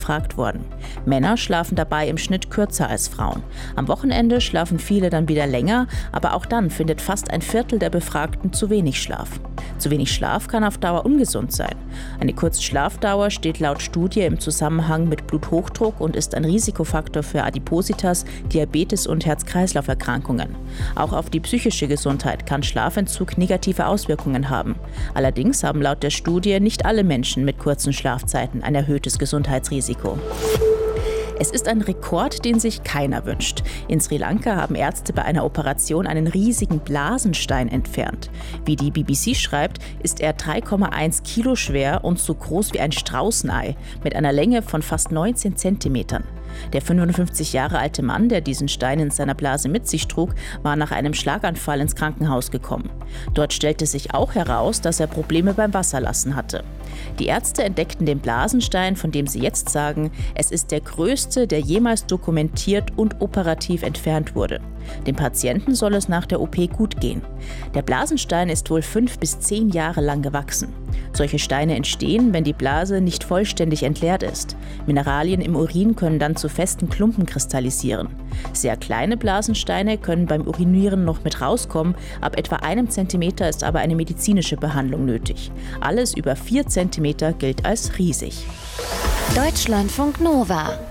befragt wurden. Männer schlafen dabei im Schnitt kürzer als Frauen. Am Wochenende schlafen viele dann wieder länger, aber auch dann findet fast ein Viertel der Befragten zu wenig Schlaf. Zu wenig Schlaf kann auf Dauer ungesund sein. Eine kurze Schlafdauer steht laut Studie im Zusammenhang mit Bluthochdruck und ist ein Risikofaktor für Adipositas, Diabetes und Herz-Kreislauf-Erkrankungen. Auch auf die psychische Gesundheit kann Schlafentzug negative Auswirkungen haben. Allerdings haben laut der Studie nicht alle Menschen mit kurzen Schlafzeiten ein erhöhtes Gesundheitsrisiko. Es ist ein Rekord, den sich keiner wünscht. In Sri Lanka haben Ärzte bei einer Operation einen riesigen Blasenstein entfernt. Wie die BBC schreibt, ist er 3,1 Kilo schwer und so groß wie ein Straußenei, mit einer Länge von fast 19 Zentimetern. Der 55 Jahre alte Mann, der diesen Stein in seiner Blase mit sich trug, war nach einem Schlaganfall ins Krankenhaus gekommen. Dort stellte sich auch heraus, dass er Probleme beim Wasserlassen hatte. Die Ärzte entdeckten den Blasenstein, von dem sie jetzt sagen, es ist der größte, der jemals dokumentiert und operativ entfernt wurde. Dem Patienten soll es nach der OP gut gehen. Der Blasenstein ist wohl 5 bis 10 Jahre lang gewachsen. Solche Steine entstehen, wenn die Blase nicht vollständig entleert ist. Mineralien im Urin können dann zu festen Klumpen kristallisieren. Sehr kleine Blasensteine können beim Urinieren noch mit rauskommen, ab etwa 1 Zentimeter ist aber eine medizinische Behandlung nötig. Alles über 4 Zentimeter gilt als riesig. Deutschlandfunk Nova